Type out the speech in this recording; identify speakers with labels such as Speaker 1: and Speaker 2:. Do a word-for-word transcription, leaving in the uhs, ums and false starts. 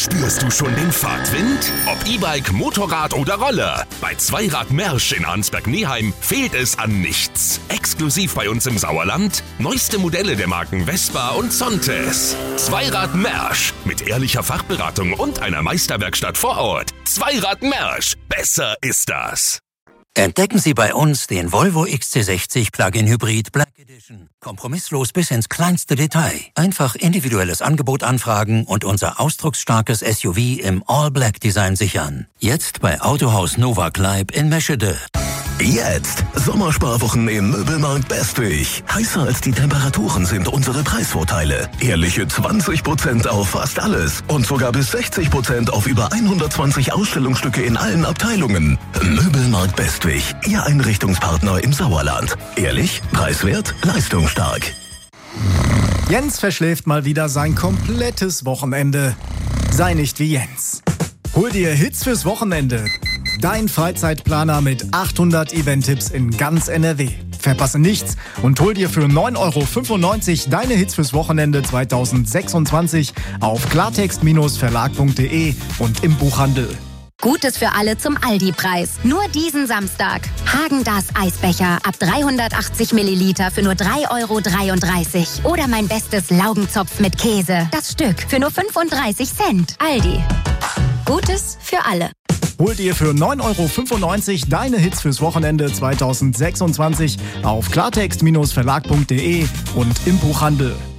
Speaker 1: Spürst du schon den Fahrtwind? Ob E-Bike, Motorrad oder Roller. Bei Zweirad Mersch in Arnsberg-Neheim fehlt es an nichts. Exklusiv bei uns im Sauerland. Neueste Modelle der Marken Vespa und Zontes. Zweirad Mersch. Mit ehrlicher Fachberatung und einer Meisterwerkstatt vor Ort. Zweirad Mersch. Besser ist das.
Speaker 2: Entdecken Sie bei uns den Volvo X C sechzig Plug-in Hybrid Black Edition. Kompromisslos bis ins kleinste Detail. Einfach individuelles Angebot anfragen und unser ausdrucksstarkes S U V im All-Black-Design sichern. Jetzt bei Autohaus Nova Kleib in Meschede.
Speaker 3: Jetzt Sommersparwochen im Möbelmarkt Bestwig. Heißer als die Temperaturen sind unsere Preisvorteile. Ehrliche zwanzig Prozent auf fast alles und sogar bis sechzig Prozent auf über hundertzwanzig Ausstellungsstücke in allen Abteilungen. Möbelmarkt Bestwig, Ihr Einrichtungspartner im Sauerland. Ehrlich, preiswert, leistungsstark.
Speaker 4: Jens verschläft mal wieder sein komplettes Wochenende. Sei nicht wie Jens. Hol dir Hits fürs Wochenende. Dein Freizeitplaner mit achthundert Event-Tipps in ganz N R W. Verpasse nichts und hol dir für neun Euro fünfundneunzig deine Hits fürs Wochenende zweitausendsechsundzwanzig auf klartext Verlag punkt de und im Buchhandel.
Speaker 5: Gutes für alle zum Aldi-Preis. Nur diesen Samstag. Häagen-Dazs Eisbecher ab dreihundertachtzig Milliliter für nur drei Euro dreiunddreißig. Oder mein bestes Laugenzopf mit Käse. Das Stück für nur fünfunddreißig Cent. Aldi. Gutes für alle.
Speaker 4: Hol dir für neun Euro fünfundneunzig deine Hits fürs Wochenende zweitausendsechsundzwanzig auf klartext Verlag punkt de und im Buchhandel.